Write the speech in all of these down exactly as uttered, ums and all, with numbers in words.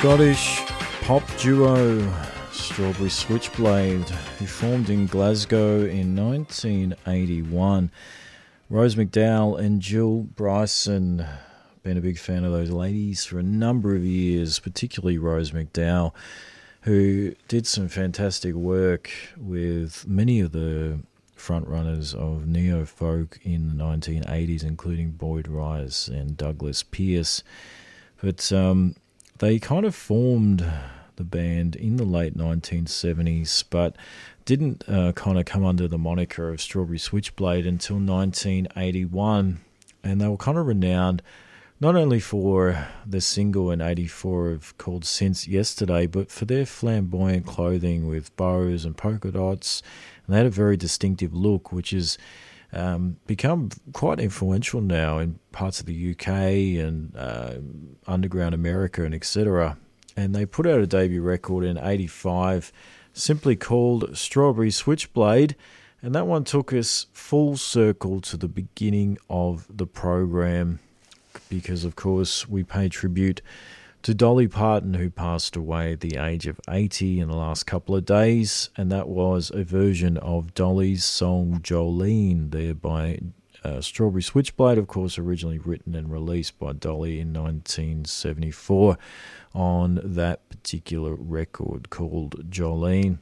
Scottish pop duo Strawberry Switchblade, who formed in Glasgow in nineteen eighty-one. Rose McDowall and Jill Bryson. Been a big fan of those ladies for a number of years, particularly Rose McDowall, who did some fantastic work with many of the frontrunners of neo-folk in the nineteen eighties, including Boyd Rice and Douglas Pearce. But um, they kind of formed the band in the late nineteen seventies, but didn't uh, kind of come under the moniker of Strawberry Switchblade until nineteen eighty-one. And they were kind of renowned not only for the single in eighty-four of called Since Yesterday, but for their flamboyant clothing with bows and polka dots. And they had a very distinctive look, which has um, become quite influential now in parts of the U K and uh, underground America and et cetera. And they put out a debut record in eighty-five simply called Strawberry Switchblade. And that one took us full circle to the beginning of the program, because, of course, we pay tribute to Dolly Parton, who passed away at the age of eighty in the last couple of days, and that was a version of Dolly's song Jolene, there by uh, Strawberry Switchblade, of course, originally written and released by Dolly in nineteen seventy-four on that particular record called Jolene.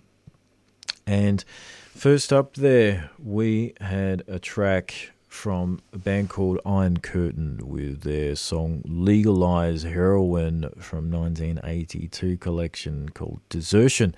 And first up there, we had a track from a band called Iron Curtain with their song Legalize Heroin from nineteen eighty-two collection called Desertion.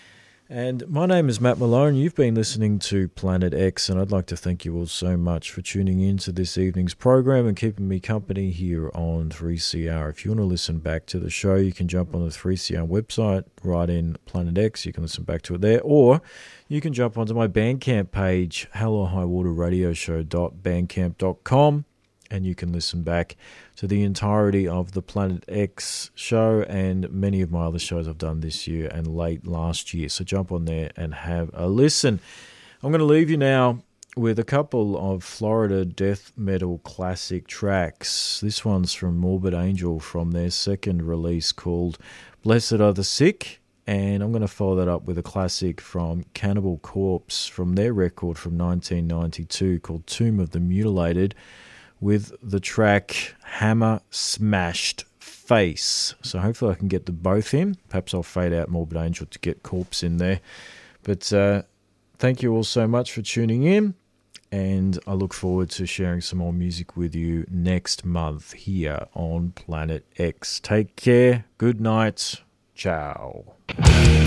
And my name is Matt Malone. You've been listening to Planet X, and I'd like to thank you all so much for tuning in to this evening's program and keeping me company here on three C R. If you want to listen back to the show, you can jump on the three C R website, write in Planet X, you can listen back to it there, or you can jump onto my Bandcamp page, hell or high water radio show dot bandcamp dot com, and you can listen back to the entirety of the Planet X show and many of my other shows I've done this year and late last year. So jump on there and have a listen. I'm going to leave you now with a couple of Florida death metal classic tracks. This one's from Morbid Angel from their second release called Blessed Are the Sick. And I'm going to follow that up with a classic from Cannibal Corpse from their record from nineteen ninety-two called Tomb of the Mutilated, with the track Hammer Smashed Face. So hopefully I can get the both in. Perhaps I'll fade out Morbid Angel to get Corpse in there. But uh, thank you all so much for tuning in, and I look forward to sharing some more music with you next month here on Planet X. Take care. Good night. Ciao.